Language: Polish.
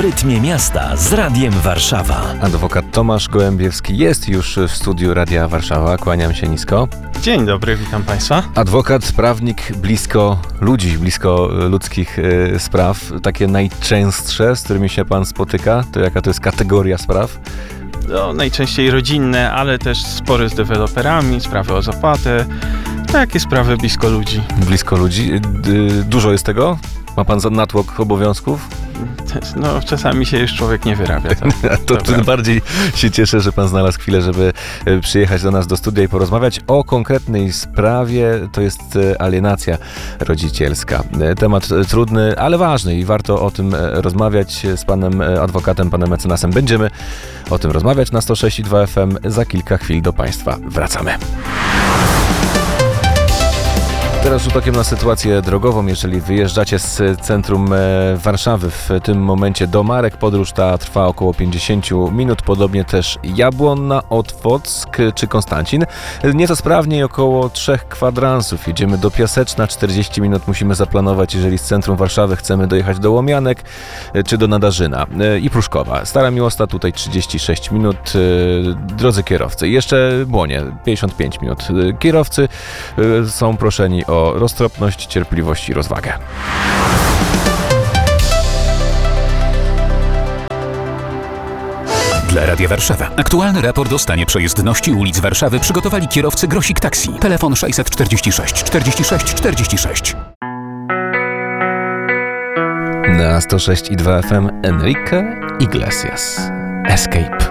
rytmie miasta z Radiem Warszawa. Adwokat Tomasz Gołębiewski jest już w studiu Radia Warszawa. Kłaniam się nisko. Dzień dobry, witam Państwa. Adwokat, prawnik blisko ludzi, blisko ludzkich spraw. Takie najczęstsze, z którymi się pan spotyka, to jaka to jest kategoria spraw? No, najczęściej rodzinne, ale też spory z deweloperami, sprawy o zapłatę. Takie sprawy blisko ludzi. Blisko ludzi. Dużo jest tego? Ma pan natłok obowiązków? No, czasami się już człowiek nie wyrabia. To tym bardziej się cieszę, że pan znalazł chwilę, żeby przyjechać do nas do studia i porozmawiać o konkretnej sprawie. To jest alienacja rodzicielska. Temat trudny, ale ważny i warto o tym rozmawiać z panem adwokatem, panem mecenasem. Będziemy o tym rozmawiać na 106,2 FM. Za kilka chwil do państwa wracamy. Teraz rzut okiem na sytuację drogową. Jeżeli wyjeżdżacie z centrum Warszawy w tym momencie do Marek, podróż ta trwa około 50 minut. Podobnie też Jabłonna, Otwock czy Konstancin. Nieco sprawniej, około 3 kwadransów. Jedziemy do Piaseczna, 40 minut musimy zaplanować, jeżeli z centrum Warszawy chcemy dojechać do Łomianek czy do Nadarzyna i Pruszkowa. Stara Miłosta, tutaj 36 minut. Drodzy kierowcy, jeszcze Błonie, 55 minut. Kierowcy są proszeni o roztropność, cierpliwość i rozwagę. Dla Radia Warszawa. Aktualny raport o stanie przejezdności ulic Warszawy przygotowali kierowcy Grosik Taxi. Telefon 646 46 46. Na 106,2 FM Enrique Iglesias. Escape.